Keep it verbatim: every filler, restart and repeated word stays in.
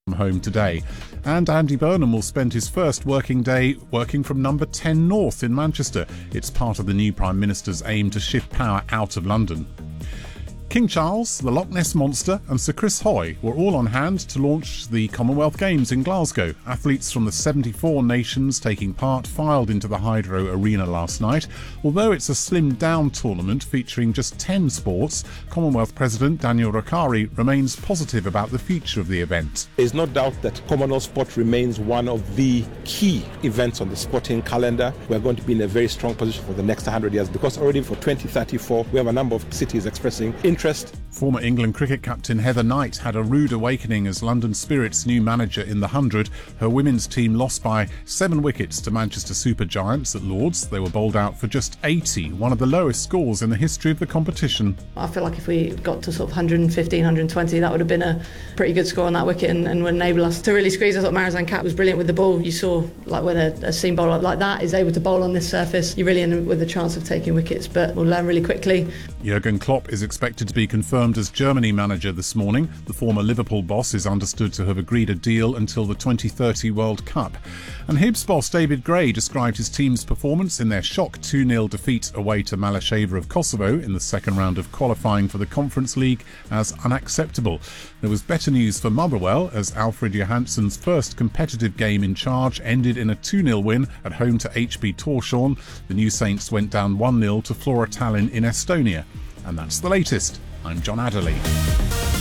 home today. And Andy Burnham will spend his first working day working from number ten North in Manchester. It's part of the new Prime Minister's aim to shift power out of London. King Charles, the Loch Ness Monster and Sir Chris Hoy were all on hand to launch the Commonwealth Games in Glasgow. Athletes from the seventy-four nations taking part filed into the Hydro Arena last night. Although it's a slimmed-down tournament featuring just ten sports, Commonwealth President Daniel Ricari remains positive about the future of the event. There's no doubt that Commonwealth sport remains one of the key events on the sporting calendar. We're going to be in a very strong position for the next one hundred years because already for twenty thirty-four we have a number of cities expressing interest. Former England cricket captain Heather Knight had a rude awakening as London Spirit's new manager in the hundred. Her women's team lost by seven wickets to Manchester Super Giants at Lords. They were bowled out for just eighty, one of the lowest scores in the history of the competition. I feel like if we got to sort of one fifteen, one twenty, that would have been a pretty good score on that wicket and, and would enable us to really squeeze. I thought Marizanne Kapp was brilliant with the ball. You saw like when a, a seam bowler like that is able to bowl on this surface, you're really in with a chance of taking wickets, but we'll learn really quickly. Jurgen Klopp is expected to be confirmed as Germany manager this morning. The former Liverpool boss is understood to have agreed a deal until the twenty thirty World Cup. And Hibs boss David Gray described his team's performance in their shock two nil defeat away to Malasheva of Kosovo in the second round of qualifying for the Conference League as unacceptable. There was better news for Motherwell as Alfred Johansson's first competitive game in charge ended in a two nil win at home to H B Tórshavn. The New Saints went down one nil to Flora Tallinn in Estonia. And that's the latest. I'm John Adderley.